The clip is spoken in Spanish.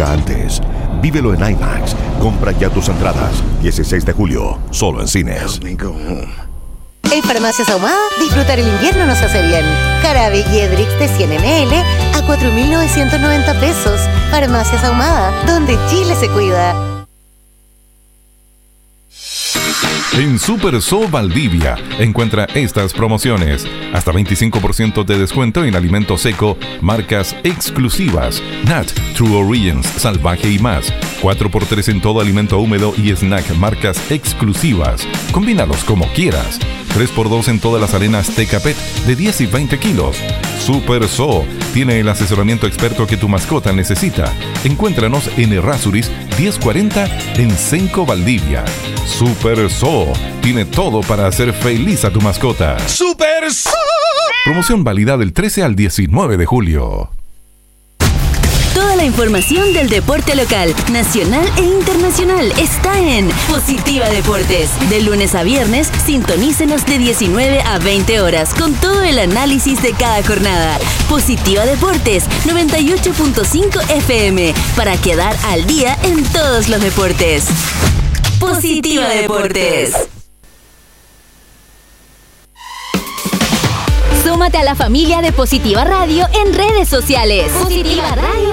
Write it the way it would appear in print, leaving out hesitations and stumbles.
nunca antes. Vívelo en IMAX. Compra ya tus entradas. 16 de julio, solo en cines. En Farmacias Ahumada, disfrutar el invierno nos hace bien. Jarabe Jedrix de 100 ml a 4.990 pesos. Farmacias Ahumada, donde Chile se cuida. En Super So Valdivia encuentra estas promociones. Hasta 25% de descuento en alimento seco, marcas exclusivas. Nat, True Origins, Salvaje y más. 4x3 en todo alimento húmedo y snack, marcas exclusivas. Combínalos como quieras. 3x2 en todas las arenas Tecapet de 10 y 20 kilos. Super So tiene el asesoramiento experto que tu mascota necesita. Encuéntranos en Errázuriz 1040 en Senco, Valdivia. Super So tiene todo para hacer feliz a tu mascota. ¡Super So! Promoción válida del 13 al 19 de julio. Toda la información del deporte local, nacional e internacional está en Positiva Deportes. De lunes a viernes, sintonícenos de 19 a 20 horas con todo el análisis de cada jornada. Positiva Deportes, 98.5 FM, para quedar al día en todos los deportes. Positiva Deportes. Súmate a la familia de Positiva Radio en redes sociales. Positiva Radio